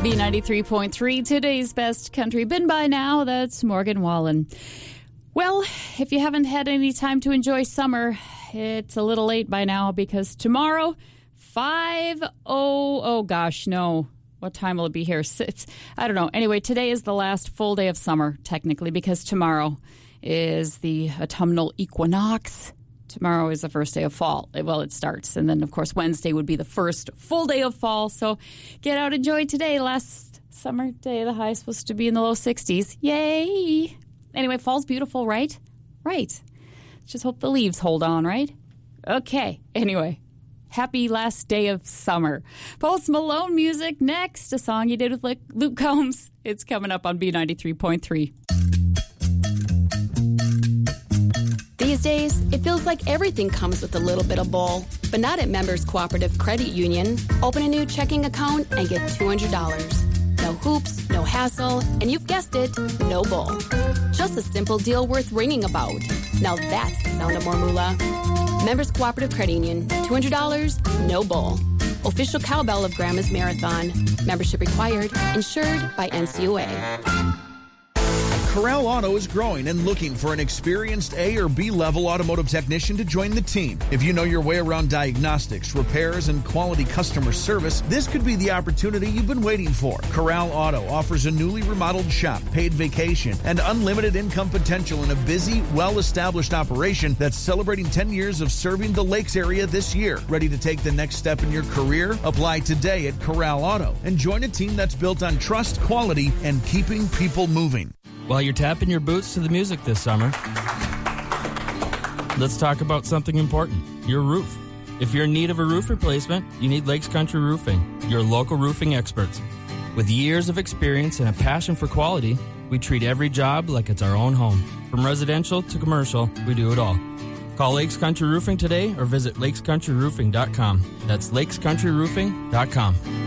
B93.3, today's best country. Been by now, that's Morgan Wallen. Well, if you haven't had any time to enjoy summer, it's a little late by now because tomorrow, what time will it be here? I don't know. Anyway, today is the last full day of summer, technically, because tomorrow is the autumnal equinox. Tomorrow is the first day of fall. Well, it starts. And then, of course, Wednesday would be the first full day of fall. So get out, enjoy today. Last summer day, the high is supposed to be in the low 60s. Yay! Anyway, fall's beautiful, right? Right. Just hope the leaves hold on, right? Okay. Anyway, happy last day of summer. Post Malone music next. A song you did with Luke Combs. It's coming up on B93.3. These days, it feels like everything comes with a little bit of bull. But not at Members Cooperative Credit Union. Open a new checking account and get $200. No hoops, no hassle, and you've guessed it, no bull. Just a simple deal worth ringing about. Now that's the sound of more moolah. Members Cooperative Credit Union. $200, no bull. Official cowbell of Grandma's Marathon. Membership required. Insured by NCUA. Corral Auto is growing and looking for an experienced A or B level automotive technician to join the team. If you know your way around diagnostics, repairs, and quality customer service, this could be the opportunity you've been waiting for. Corral Auto offers a newly remodeled shop, paid vacation, and unlimited income potential in a busy, well-established operation that's celebrating 10 years of serving the Lakes area this year. Ready to take the next step in your career? Apply today at Corral Auto and join a team that's built on trust, quality, and keeping people moving. While you're tapping your boots to the music this summer, let's talk about something important, your roof. If you're in need of a roof replacement, you need Lakes Country Roofing, your local roofing experts. With years of experience and a passion for quality, we treat every job like it's our own home. From residential to commercial, we do it all. Call Lakes Country Roofing today or visit lakescountryroofing.com. That's lakescountryroofing.com.